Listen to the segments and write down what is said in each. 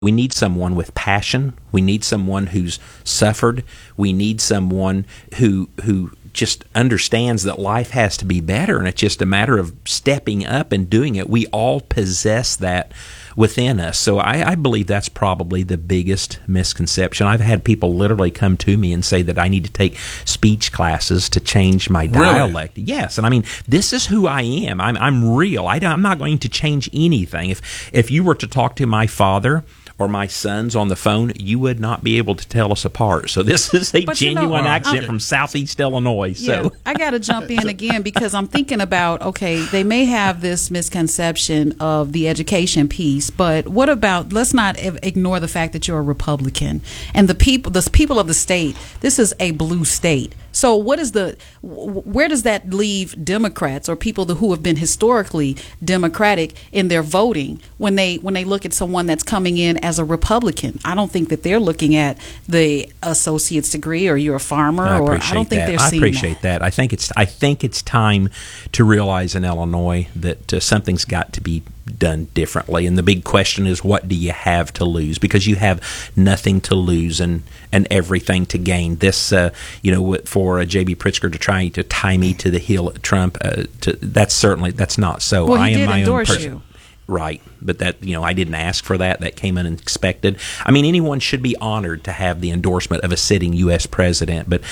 We need someone with passion. We need someone who's suffered. We need someone who just understands that life has to be better, and it's just a matter of stepping up and doing it. We all possess that within us. So I believe that's probably the biggest misconception. I've had people literally come to me and say that I need to take speech classes to change my dialect. Really? Yes, and I mean, this is who I am. I'm real. I'm not going to change anything. If you were to talk to my father or my sons on the phone, you would not be able to tell us apart. So this is a genuine accent from Southeast Illinois. So yeah, I got to jump in again because I'm thinking about, okay, they may have this misconception of the education piece, but what about, let's not ignore the fact that you're a Republican and the people of the state, this is a blue state. So where does that leave Democrats or people who have been historically Democratic in their voting when they look at someone that's coming in as a Republican? I don't think that they're looking at the associate's degree or you're a farmer, I don't think they're seeing that. I appreciate that. I think it's time to realize in Illinois that something's got to be done differently, and the big question is, what do you have to lose? Because you have nothing to lose and everything to gain. This for J.B. Pritzker to try to tie me to the heel at Trump, that's not so. Well, I am did my own person. You. Right, but that I didn't ask for that. That came unexpected. I mean, anyone should be honored to have the endorsement of a sitting U.S. president, but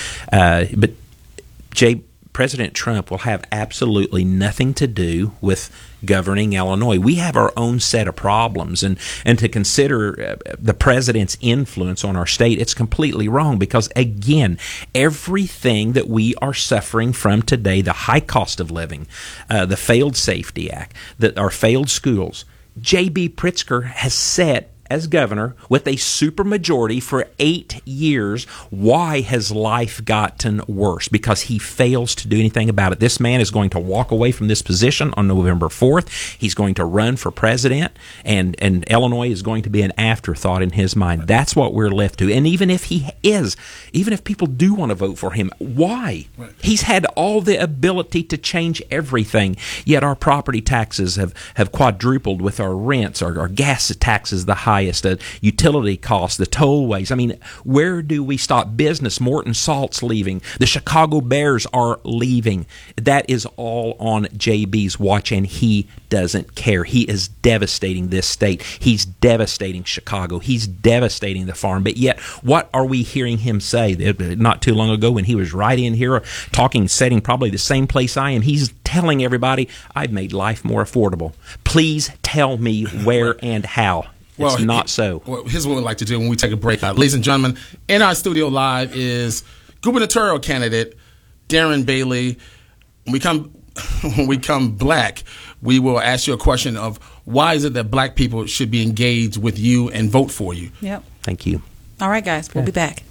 President Trump will have absolutely nothing to do with governing Illinois. We have our own set of problems, and to consider the president's influence on our state, it's completely wrong because, again, everything that we are suffering from today, the high cost of living, the failed Safety Act, our failed schools, J.B. Pritzker has set as governor with a supermajority for 8 years. Why has life gotten worse? Because he fails to do anything about it. This man is going to walk away from this position on November 4th. He's going to run for president, and Illinois is going to be an afterthought in his mind. That's what we're left to. And even if people do want to vote for him, why? Right. He's had all the ability to change everything, yet our property taxes have quadrupled with our rents, our gas taxes the highest, utility costs, the tollways. I mean, where do we stop? Business, Morton Salt's leaving. The Chicago Bears are leaving. That is all on JB's watch, and he doesn't care. He is devastating this state. He's devastating Chicago. He's devastating the farm. But yet, what are we hearing him say? Not too long ago when he was right in here talking, sitting probably the same place I am, he's telling everybody, I've made life more affordable. Please tell me where and how. Well, it's not so. Well, here's what we'd like to do when we take a break. Ladies and gentlemen, in our studio live is gubernatorial candidate Darren Bailey. When we come black, we will ask you a question of why is it that black people should be engaged with you and vote for you? Yep. Thank you. All right, guys. We'll be back.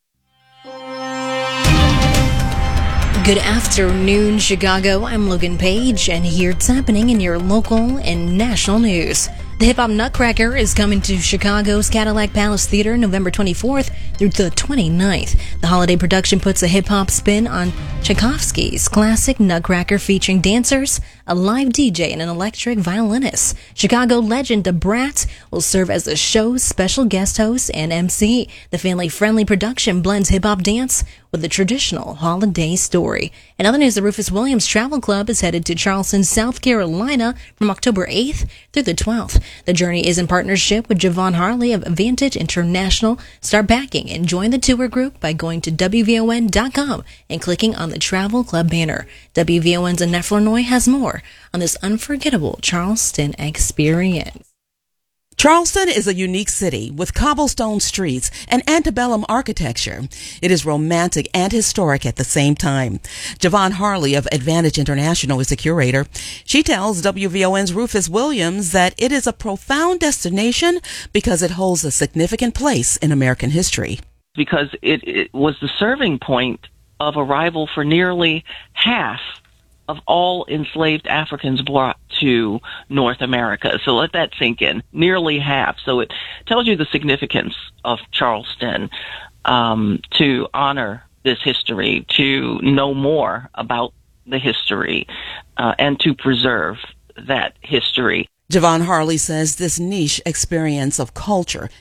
Good afternoon, Chicago. I'm Logan Page, and here's happening in your local and national news. The Hip Hop Nutcracker is coming to Chicago's Cadillac Palace Theater November 24th through the 29th. The holiday production puts a hip-hop spin on Tchaikovsky's classic Nutcracker, featuring dancers, a live DJ, and an electric violinist. Chicago legend Da Brat will serve as the show's special guest host and MC. The family-friendly production blends hip-hop dance with a traditional holiday story. In other news, the Rufus Williams Travel Club is headed to Charleston, South Carolina from October 8th through the 12th. The journey is in partnership with Javon Harley of Vantage International. Start backing and join the tour group by going to WVON.com and clicking on the Travel Club banner. WVON's Annette Flournoy has more on this unforgettable Charleston experience. Charleston is a unique city with cobblestone streets and antebellum architecture. It is romantic and historic at the same time. Javon Harley of Advantage International is the curator. She tells WVON's Rufus Williams that it is a profound destination because it holds a significant place in American history. Because it was the serving point of arrival for nearly half of all enslaved Africans brought to North America. So let that sink in. Nearly half. So it tells you the significance of Charleston, to honor this history, to know more about the history, and to preserve that history. Javon Harley says this niche experience of culture